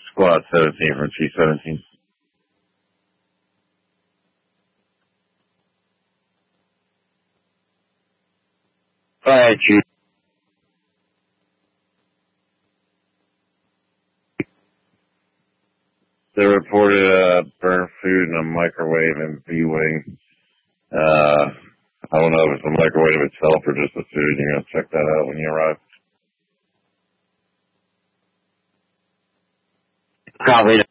Squad 17 from T-17. Alright, Chief. They reported burnt food in a microwave in B-Wing. I don't know if it's the microwave itself or just the food. You're going to check that out when you arrive. Copy.